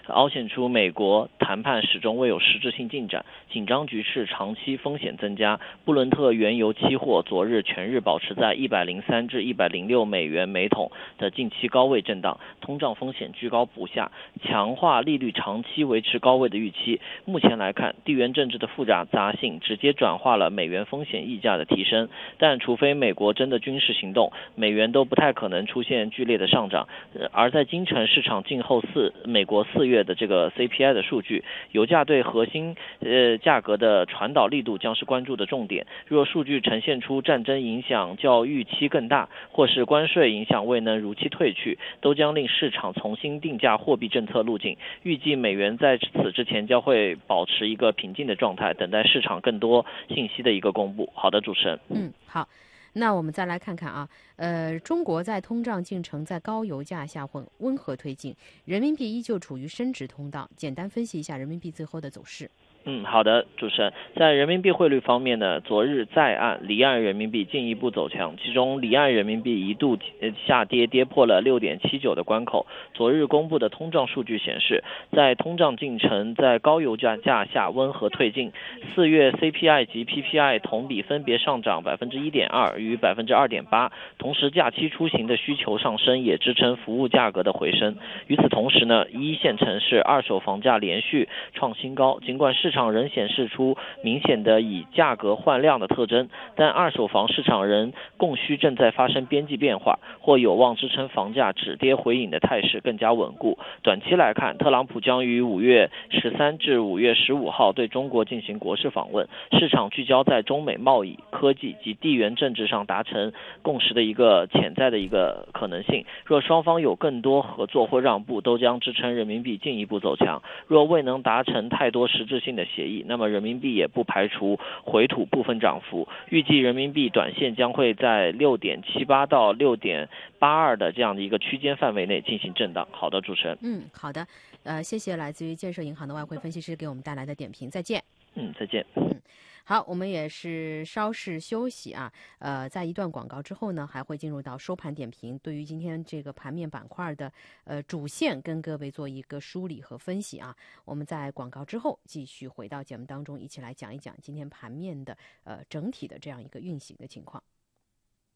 凹显出美国谈判始终未有实质性进展，紧张局势长期风险增加。布伦特原油期货昨日全日保持在103至106美元每桶的近期高位震荡，通胀风险居高不下，强化利率长期维持高位的预期。目前来看，地缘政治的复杂性直接转化了美元风险溢价的提升，但除非美国真的军事行动，美元都不太可能出现剧烈的上涨。而在今晨市场静候美国4月的这个 CPI 的数据，油价对核心价格的传导力度将是关注的重点。若数据呈现出战争影响较预期更大，或是关税影响未能如期退去，都将令市场重新定价货币政策路径。预计美元在此之前将会保持一个平静的状态，等待市场更多信息的一个公布。好的，主持人。 好。那我们再来看看啊，中国在通胀进程在高油价下温和推进，人民币依旧处于升值通道。简单分析一下人民币最后的走势。 好的，主持人。在人民币汇率方面呢，昨日在岸、离岸人民币进一步走强，其中离岸人民币一度下跌，跌破了6.79的关口。昨日公布的通胀数据显示，在通胀进程在高油价下温和推进，4月 CPI 及 PPI 同比分别上涨1.2%与2.8%，同时假期出行的需求上升也支撑服务价格的回升。与此同时呢，一线城市二手房价连续创新高，尽管市场仍显示出明显的以价格换量的特征，但二手房市场仍供需正在发生边际变化，或有望支撑房价止跌回稳的态势更加稳固。短期来看，特朗普将于5月13至5月15号对中国进行国事访问，市场聚焦在中美贸易、科技及地缘政治上达成共识的一个潜在的一个可能性。若双方有更多合作或让步，都将支撑人民币进一步走强。若未能达成太多实质性的协议，那么人民币也不排除回吐部分涨幅。预计人民币短线将会在6.78到6.82的这样的一个区间范围内进行震荡。好的，主持人。 好的，谢谢来自于建设银行的外汇分析师给我们带来的点评。再见。 再见。 好，我们也是稍事休息啊。在一段广告之后呢，还会进入到收盘点评，对于今天这个盘面板块的主线跟各位做一个梳理和分析啊。我们在广告之后继续回到节目当中，一起来讲一讲今天盘面的整体的这样一个运行的情况。